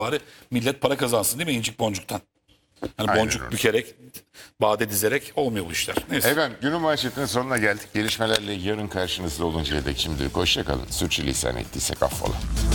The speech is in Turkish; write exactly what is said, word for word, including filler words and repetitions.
bari millet para kazansın değil mi incik boncuktan? Hani Aynen boncuk öyle. bükerek, bade dizerek olmuyor bu işler. Neyse. Efendim günün manşetinin sonuna geldik. Gelişmelerle yarın karşınızda oluncaya dek şimdi hoşça kalın. Sürçülisan ettiysek affola.